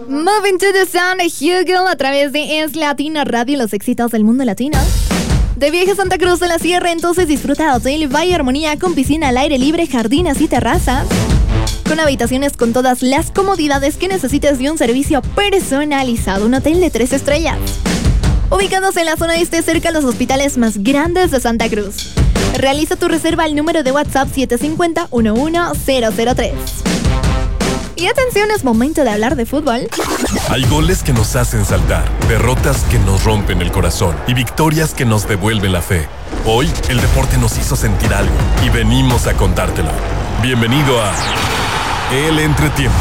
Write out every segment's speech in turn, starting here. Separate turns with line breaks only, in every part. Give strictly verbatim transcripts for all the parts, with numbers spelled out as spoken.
Moving to the Sun de Hugel a través de Es Latina Radio, los éxitos del mundo latino. De viaje a Santa Cruz de la Sierra, entonces disfruta Hotel Valle Armonía con piscina al aire libre, jardines y terrazas. Con habitaciones con todas las comodidades que necesites y un servicio personalizado. Un hotel de tres estrellas. Ubicados en la zona este, cerca de los hospitales más grandes de Santa Cruz. Realiza tu reserva al número de WhatsApp siete cinco cero, uno uno cero cero tres. Y atención, es momento de hablar de fútbol.
Hay goles que nos hacen saltar, derrotas que nos rompen el corazón y victorias que nos devuelven la fe. Hoy, el deporte nos hizo sentir algo y venimos a contártelo. Bienvenido a El Entretiempo.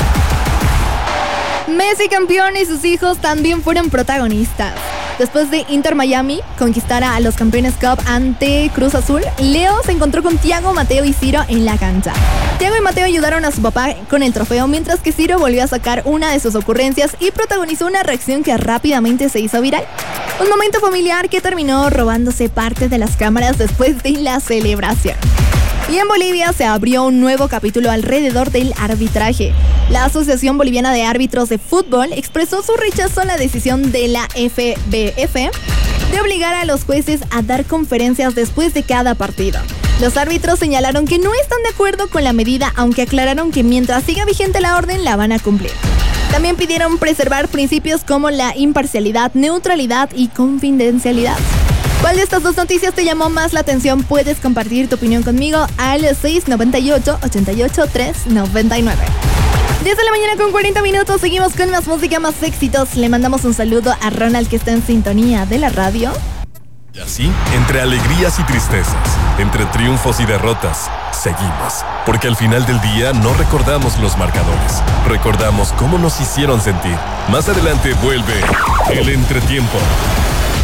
Messi campeón y sus hijos también fueron protagonistas. Después de Inter Miami conquistar a los Campeones Cup ante Cruz Azul, Leo se encontró con Thiago, Mateo y Ciro en la cancha. Thiago y Mateo ayudaron a su papá con el trofeo, mientras que Ciro volvió a sacar una de sus ocurrencias y protagonizó una reacción que rápidamente se hizo viral. Un momento familiar que terminó robándose parte de las cámaras después de la celebración. Y en Bolivia se abrió un nuevo capítulo alrededor del arbitraje. La Asociación Boliviana de Árbitros de Fútbol expresó su rechazo a la decisión de la F B F de obligar a los jueces a dar conferencias después de cada partido. Los árbitros señalaron que no están de acuerdo con la medida, aunque aclararon que mientras siga vigente la orden, la van a cumplir. También pidieron preservar principios como la imparcialidad, neutralidad y confidencialidad. ¿Cuál de estas dos noticias te llamó más la atención? Puedes compartir tu opinión conmigo al seis nueve ocho, ocho ocho tres, nueve nueve. diez de la mañana con cuarenta minutos, seguimos con más música, más éxitos. Le mandamos un saludo a Ronald, que está en sintonía de la radio.
Y así, entre alegrías y tristezas, entre triunfos y derrotas, seguimos. Porque al final del día no recordamos los marcadores, recordamos cómo nos hicieron sentir. Más adelante vuelve El Entretiempo.